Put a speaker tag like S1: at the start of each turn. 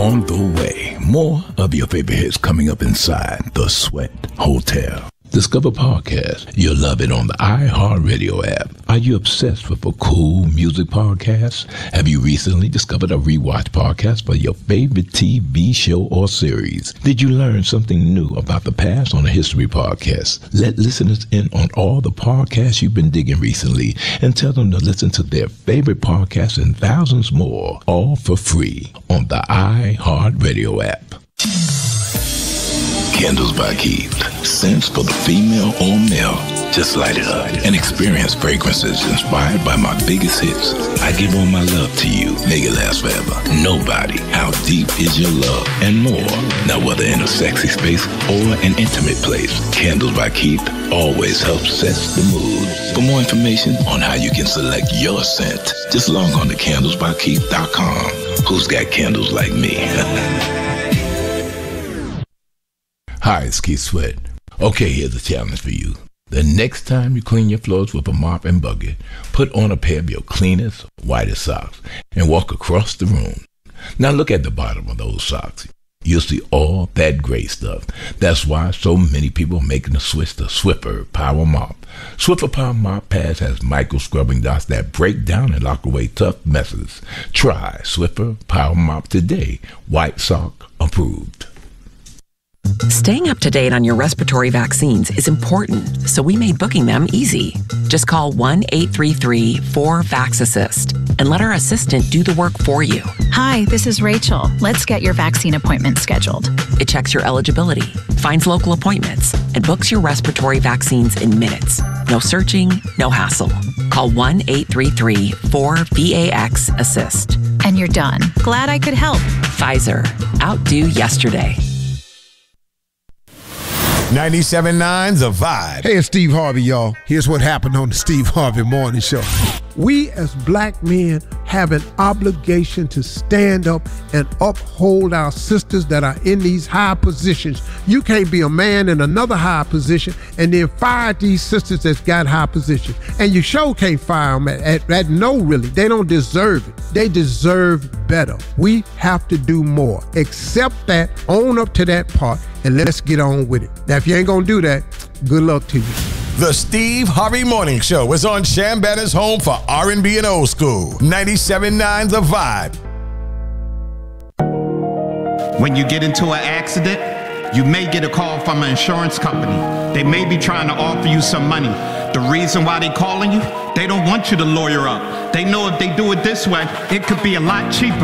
S1: on the way. More of your favorite hits coming up inside the Sweat Hotel. Discover podcast. You'll love it on the iHeartRadio app. Are you obsessed with a cool music podcast? Have you recently discovered a rewatch podcast for your favorite TV show or series? Did you learn something new about the past on a history podcast? Let listeners in on all the podcasts you've been digging recently and tell them to listen to their favorite podcasts and thousands more, all for free on the iHeartRadio app. Candles by Keith. Scents for the female or male. Just light it up and experience fragrances inspired by my biggest hits. I give all my love to you. Make it last forever. Nobody. How deep is your love? And more. Now, whether in a sexy space or an intimate place, Candles by Keith always helps set the mood. For more information on how you can select your scent, just log on to candlesbykeith.com. Who's got candles like me? Hi, it's Keith Sweat. Okay, here's a challenge for you. The next time you clean your floors with a mop and bucket, put on a pair of your cleanest, whitest socks and walk across the room. Now look at the bottom of those socks. You'll see all that gray stuff. That's why so many people are making the switch to Swiffer Power Mop. Swiffer Power Mop pads has micro scrubbing dots that break down and lock away tough messes. Try Swiffer Power Mop today. White sock approved.
S2: Staying up to date on your respiratory vaccines is important, so we made booking them easy. Just call 1-833-4-VAX-ASSIST and let our assistant do the work for you.
S3: Hi, this is Rachel. Let's get your vaccine appointment scheduled.
S2: It checks your eligibility, finds local appointments, and books your respiratory vaccines in minutes. No searching, no hassle. Call 1-833-4-VAX-ASSIST.
S3: And you're done. Glad I could help.
S2: Pfizer. Outdo yesterday.
S4: 97.9 The Vibe.
S5: Hey, it's Steve Harvey, y'all. Here's what happened on the Steve Harvey Morning Show. We as black men have an obligation to stand up and uphold our sisters that are in these high positions. You can't be a man in another high position and then fire these sisters that's got high positions. And you sure can't fire them at no, really. They don't deserve it. They deserve better. We have to do more. Accept that, own up to that part, and let's get on with it. Now, if you ain't gonna do that, good luck to you.
S4: The Steve Harvey Morning Show is on Shambetta's home for R&B and old school. 97.9 The Vibe.
S6: When you get into an accident, you may get a call from an insurance company. They may be trying to offer you some money. The reason why they calling you, they don't want you to lawyer up. They know if they do it this way, it could be a lot cheaper.